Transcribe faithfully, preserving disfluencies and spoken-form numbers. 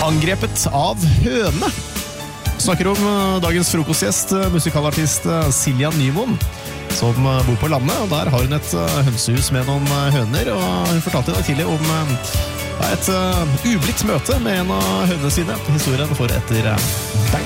Angrepet av høne. Snakker om dagens frokostgjest, musikalartist Silja Nymoen, som bor på landet, og der har hun et hønsehus med noen høner, og hun fortalte i dag tidlig om et ublidt møte med en av hønene sine. Historien får etter